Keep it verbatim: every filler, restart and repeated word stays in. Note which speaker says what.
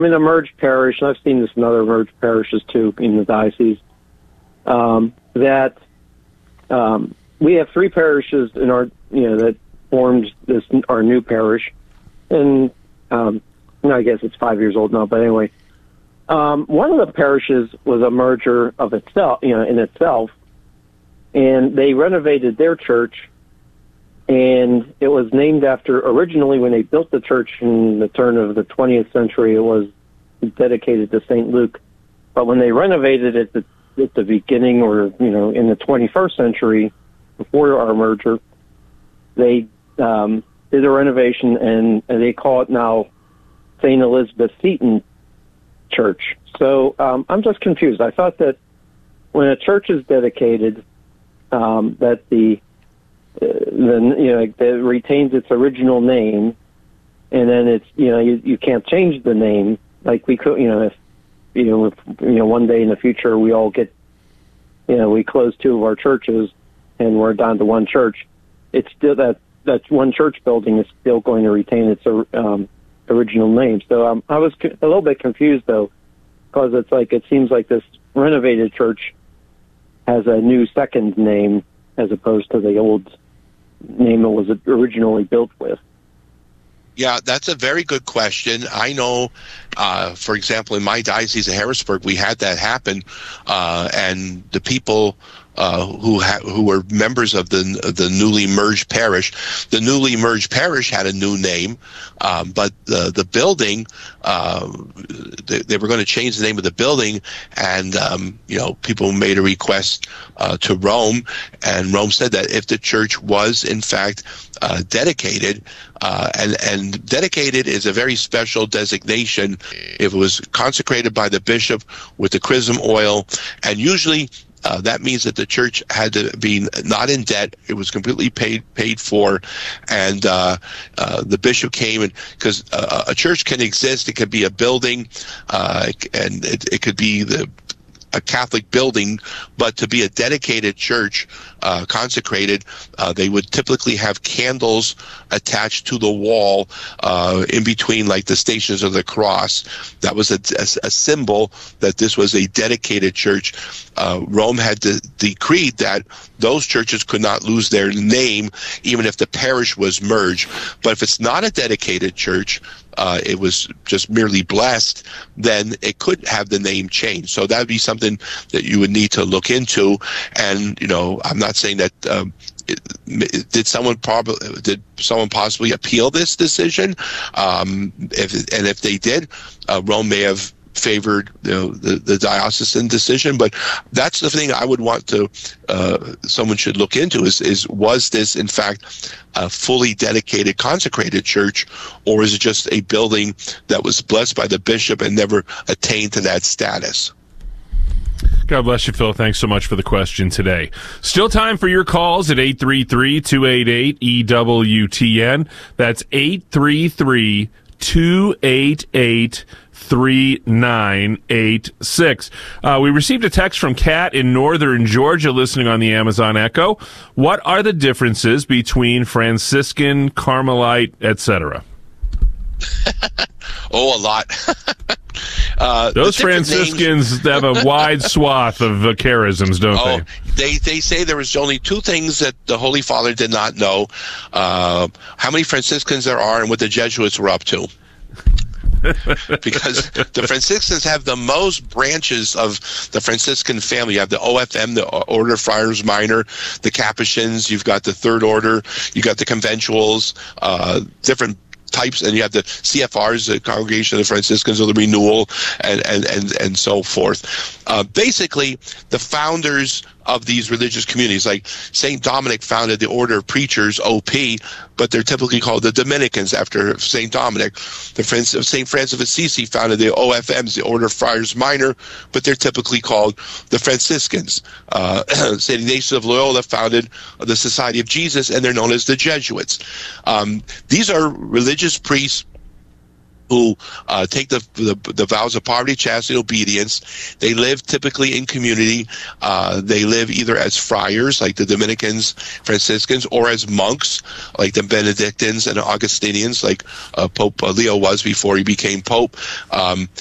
Speaker 1: in a merged parish, and I've seen this in other merged parishes too in the diocese, um, that um, we have three parishes in our, you know, that formed this our new parish, and um, I guess it's five years old now. But anyway, um, one of the parishes was a merger of itself, you know, in itself, and they renovated their church. And it was named after, originally when they built the church in the turn of the twentieth century, it was dedicated to Saint Luke. But when they renovated it at the, at the beginning, or, you know, in the twenty-first century, before our merger, they um, did a renovation, and, and they call it now Saint Elizabeth Seton Church. So um, I'm just confused. I thought that when a church is dedicated, um, that the Uh, then, you know, it retains its original name, and then it's, you know, you, you can't change the name. Like we could, you know, if, you know, if, you know, one day in the future we all get, you know, we close two of our churches and we're down to one church, it's still that, that one church building is still going to retain its um, original name. So um, I was a little bit confused, though, because it's like, it seems like this renovated church has a new second name as opposed to the old name it was originally built with.
Speaker 2: Yeah, that's a very good question. I know, uh, for example, in my diocese of Harrisburg, we had that happen, uh, and the people uh, who ha- who were members of the the newly merged parish, the newly merged parish had a new name, um, but the the building, uh, they, they were going to change the name of the building, and um, you know, people made a request uh, to Rome, and Rome said that if the church was in fact uh, dedicated. Uh, and, and dedicated is a very special designation. If it was consecrated by the bishop with the chrism oil, and usually uh, that means that the church had to be not in debt. It was completely paid paid for, and uh, uh, the bishop came, and because uh, a church can exist, it could be a building, uh, and it, it could be the a Catholic building, but to be a dedicated church, uh, consecrated, uh, they would typically have candles attached to the wall, uh, in between, like the Stations of the Cross. That was a, a, a symbol that this was a dedicated church. Uh, Rome had de- decreed that those churches could not lose their name, even if the parish was merged. But if it's not a dedicated church, Uh, it was just merely blessed, then it could have the name changed. So that would be something that you would need to look into. And, you know, I'm not saying that, um, it, did someone probably, did someone possibly appeal this decision? Um, if, and if they did, uh, Rome may have favored, you know, the, the diocesan decision, but that's the thing I would want to, uh, someone should look into is, is was this in fact a fully dedicated, consecrated church, or is it just a building that was blessed by the bishop and never attained to that status?
Speaker 3: God bless you, Phil. Thanks so much for the question today. Still time for your calls at eight three three, two eight eight, E W T N. That's eight three three, two eight eight, three nine eight six. Uh, we received a text from Kat in northern Georgia listening on the Amazon Echo. What are the differences between Franciscan, Carmelite, et cetera?
Speaker 2: Oh, a lot. uh,
Speaker 3: Those Franciscans have a wide swath of uh, charisms, don't
Speaker 2: oh,
Speaker 3: they?
Speaker 2: They they say there was only two things that the Holy Father did not know. Uh, how many Franciscans there are and what the Jesuits were up to. Because the Franciscans have the most branches of the Franciscan family. You have the O F M, the Order of Friars Minor, the Capuchins, you've got the Third Order, you got the Conventuals, uh, different types, and you have the C F Rs, the Congregation of the Franciscans of the Renewal, and and and, and so forth. Uh, basically, the founders of these religious communities, like Saint Dominic founded the Order of Preachers, O P, but they're typically called the Dominicans after Saint Dominic. The Friends of Saint Francis of Assisi founded the O F Ms, the Order of Friars Minor, but they're typically called the Franciscans. Uh, Saint Ignatius of Loyola founded the Society of Jesus, and they're known as the Jesuits. Um, these are religious priests who uh, take the, the the vows of poverty, chastity, obedience. They live typically in community. Uh, they live either as friars, like the Dominicans, Franciscans, or as monks, like the Benedictines and Augustinians, like uh, Pope Leo was before he became Pope. Um,